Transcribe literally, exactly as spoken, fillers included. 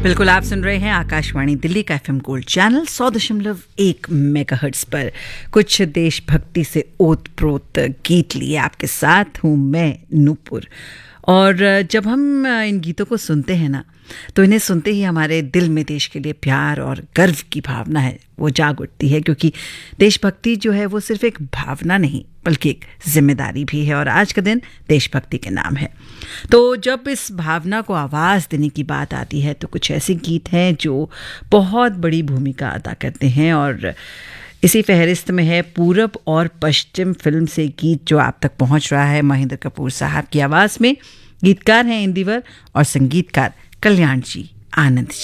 बिल्कुल, आप सुन रहे हैं आकाशवाणी दिल्ली का एफएम गोल्ड चैनल सौ दशमलव एक मेगाहर्ट्ज पर। कुछ देशभक्ति से ओत-प्रोत गीत लिए आपके साथ हूँ मैं नूपुर। और जब हम इन गीतों को सुनते हैं ना, तो इन्हें सुनते ही हमारे दिल में देश के लिए प्यार और गर्व की भावना है वो जाग उठती है, क्योंकि देशभक्ति जो है वो सिर्फ एक भावना नहीं बल्कि एक जिम्मेदारी भी है। और आज का दिन देशभक्ति के नाम है। तो जब इस भावना को आवाज़ देने की बात आती है तो कुछ ऐसे गीत हैं जो बहुत बड़ी भूमिका अदा करते हैं। और इसी फहरिस्त में है पूरब और पश्चिम फिल्म से गीत जो आप तक पहुंच रहा है महेंद्र कपूर साहब की आवाज़ में। गीतकार हैं इंदिवर और संगीतकार कल्याण जी आनंद जी।